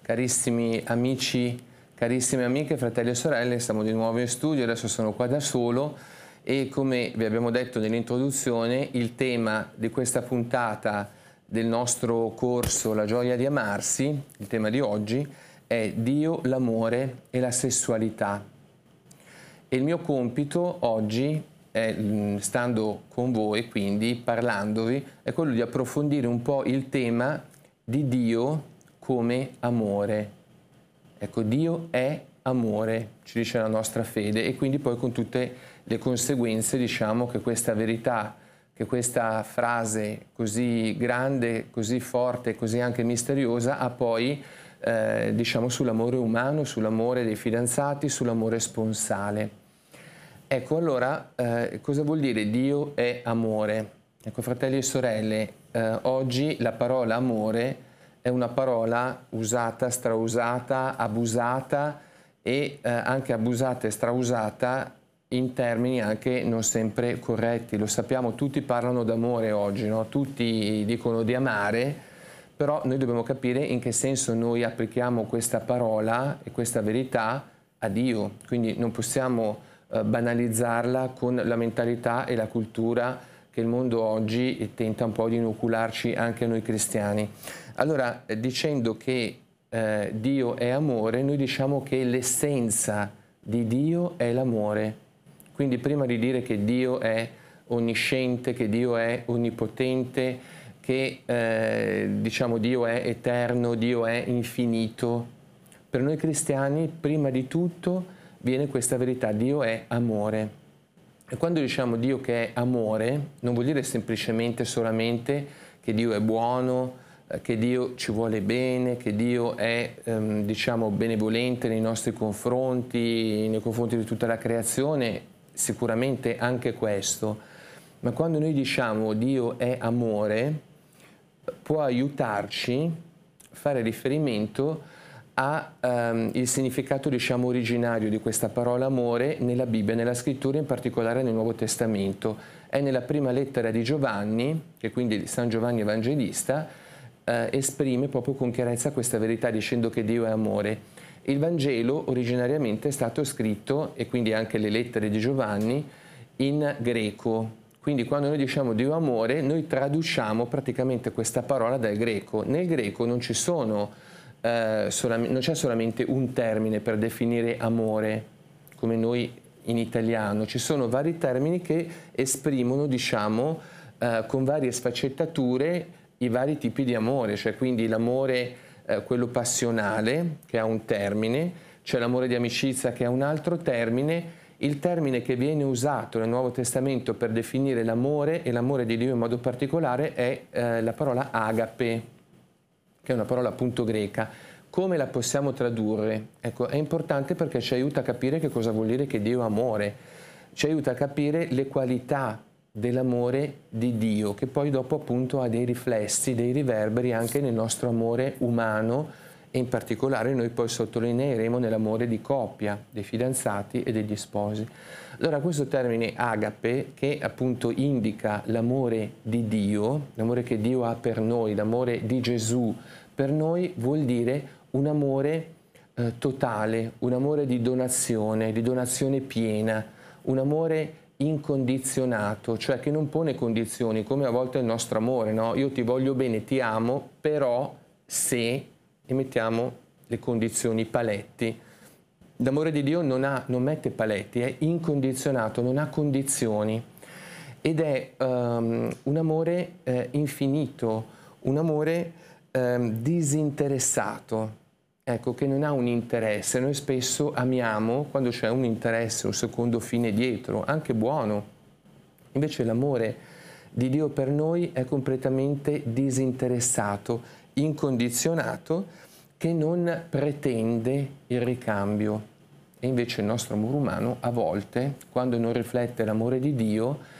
Carissimi amici, carissime amiche, fratelli e sorelle, siamo di nuovo in studio, adesso sono qua da solo e come vi abbiamo detto nell'introduzione, il tema di questa puntata del nostro corso La gioia di amarsi, il tema di oggi, è Dio, l'amore e la sessualità. E il mio compito oggi, stando con voi, quindi parlandovi, è quello di approfondire un po' il tema di Dio come amore. Ecco, Dio è amore, ci dice la nostra fede, e quindi poi con tutte le conseguenze, diciamo, che questa verità, che questa frase così grande, così forte, così anche misteriosa, ha poi, diciamo, sull'amore umano, sull'amore dei fidanzati, sull'amore sponsale. Ecco, allora, cosa vuol dire Dio è amore? Ecco, fratelli e sorelle, oggi la parola amore è una parola usata, strausata, abusata e anche abusata e strausata in termini anche non sempre corretti. Lo sappiamo, tutti parlano d'amore oggi, no? Tutti dicono di amare, però noi dobbiamo capire in che senso noi applichiamo questa parola e questa verità a Dio. Quindi non possiamo banalizzarla con la mentalità e la cultura che il mondo oggi tenta un po' di inocularci anche a noi cristiani. Allora, dicendo che Dio è amore, noi diciamo che l'essenza di Dio è l'amore. Quindi prima di dire che Dio è onnisciente, che Dio è onnipotente, che diciamo Dio è eterno, Dio è infinito, per noi cristiani prima di tutto viene questa verità: Dio è amore. E quando diciamo Dio che è amore, non vuol dire semplicemente solamente che Dio è buono, che Dio ci vuole bene, che Dio è, diciamo, benevolente nei nostri confronti, nei confronti di tutta la creazione, sicuramente anche questo. Ma quando noi diciamo Dio è amore, può aiutarci a fare riferimento il significato, diciamo, originario di questa parola amore nella Bibbia, nella scrittura, in particolare nel Nuovo Testamento. È nella prima lettera di Giovanni, che quindi San Giovanni Evangelista esprime proprio con chiarezza questa verità dicendo che Dio è amore. Il Vangelo originariamente è stato scritto, e quindi anche le lettere di Giovanni, in greco. Quindi quando noi diciamo Dio amore, noi traduciamo praticamente questa parola dal greco. Nel greco non ci sono non c'è solamente un termine per definire amore, come noi in italiano, ci sono vari termini che esprimono, diciamo, con varie sfaccettature i vari tipi di amore, cioè quindi l'amore, quello passionale, che ha un termine, c'è l'amore di amicizia che ha un altro termine. Il termine che viene usato nel Nuovo Testamento per definire l'amore e l'amore di Dio in modo particolare è la parola agape, che è una parola appunto greca. Come la possiamo tradurre? Ecco, è importante perché ci aiuta a capire che cosa vuol dire che Dio è amore, ci aiuta a capire le qualità dell'amore di Dio, che poi dopo appunto ha dei riflessi, dei riverberi anche nel nostro amore umano, e in particolare noi poi sottolineeremo nell'amore di coppia, dei fidanzati e degli sposi. Allora questo termine agape, che appunto indica l'amore di Dio, l'amore che Dio ha per noi, l'amore di Gesù per noi, vuol dire un amore totale, un amore di donazione piena, un amore incondizionato, cioè che non pone condizioni, come a volte è il nostro amore, no? Io ti voglio bene, ti amo, però se, e mettiamo le condizioni, i paletti. L'amore di Dio non mette paletti, è incondizionato, non ha condizioni, ed è un amore infinito, un amore disinteressato, ecco, che non ha un interesse. Noi spesso amiamo quando c'è un interesse, un secondo fine dietro, anche buono. Invece l'amore di Dio per noi è completamente disinteressato, incondizionato, che non pretende il ricambio. E invece il nostro amore umano, a volte, quando non riflette l'amore di Dio,